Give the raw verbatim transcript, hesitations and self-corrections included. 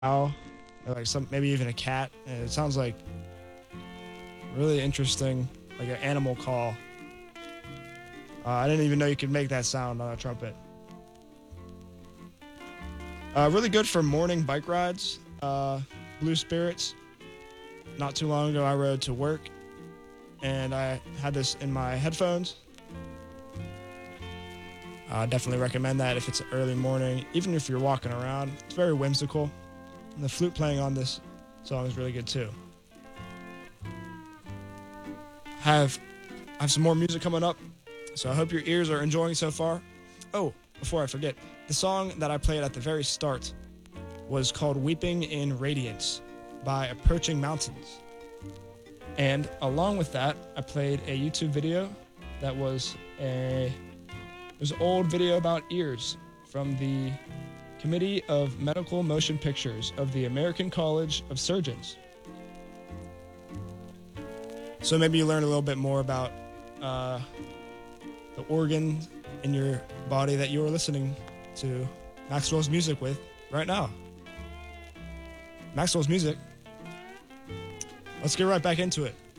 owl, or like some maybe even a cat. And it sounds like really interesting, like an animal call. Uh, I didn't even know you could make that sound on a trumpet. Uh, really good for morning bike rides. Uh, Blue Spirits. Not too long ago, I rode to work, and I had this in my headphones. I uh, definitely recommend that if it's early morning, even if you're walking around. It's very whimsical. And the flute playing on this song is really good too. Have I have some more music coming up, so I hope your ears are enjoying so far. Oh, before I forget, the song that I played at the very start was called Weeping in Radiance by Approaching Mountains. And along with that, I played a YouTube video that was a it was an old video about ears from the Committee of Medical Motion Pictures of the American College of Surgeons. So maybe you learn a little bit more about uh, the organ in your body that you are listening to Maxwell's music with right now. Maxwell's music. Let's get right back into it.